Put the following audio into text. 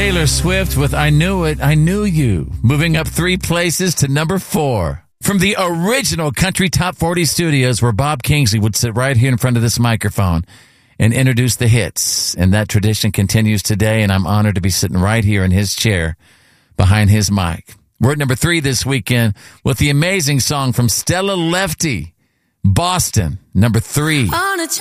Taylor Swift with I Knew It, I Knew You, moving up 3 places to number 4. From the original Country Top 40 studios where Bob Kingsley would sit right here in front of this microphone and introduce the hits. And that tradition continues today, and I'm honored to be sitting right here in his chair behind his mic. We're at number 3 this weekend with the amazing song from Stella Lefty, Boston, number 3. On a